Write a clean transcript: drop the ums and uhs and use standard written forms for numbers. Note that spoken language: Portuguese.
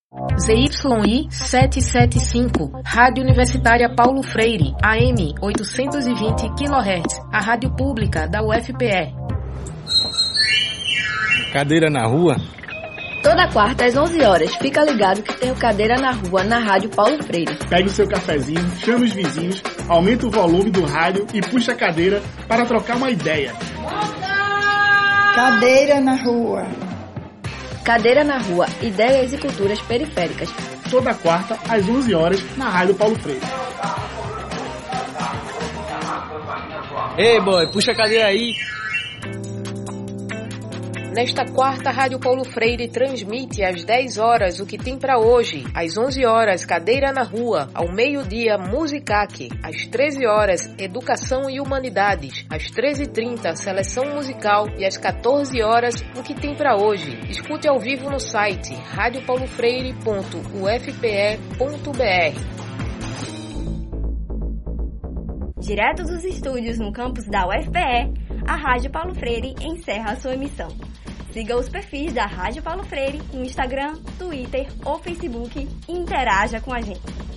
ZYI 775, Rádio Universitária Paulo Freire, AM 820 kHz, a rádio pública da UFPE. Cadeira na Rua. Toda quarta às 11 horas, fica ligado que tem o Cadeira na Rua na Rádio Paulo Freire. Pegue o seu cafezinho, chame os vizinhos, aumenta o volume do rádio e puxa a cadeira para trocar uma ideia. Cadeira na Rua. Cadeira na Rua, ideias e culturas periféricas. Toda quarta às 11 horas na Rádio Paulo Freire. Ei, boy, puxa a cadeira aí. Nesta quarta, a Rádio Paulo Freire transmite às 10 horas o que tem para hoje. Às 11 horas, Cadeira na Rua. Ao meio-dia, Musicaque. Às 13 horas, Educação e Humanidades. Às 13h30, Seleção Musical. E às 14 horas, o que tem para hoje. Escute ao vivo no site radiopaulofreire.ufpe.br. Direto dos estúdios no campus da UFPE, a Rádio Paulo Freire encerra a sua emissão. Siga os perfis da Rádio Paulo Freire no Instagram, Twitter ou Facebook e interaja com a gente.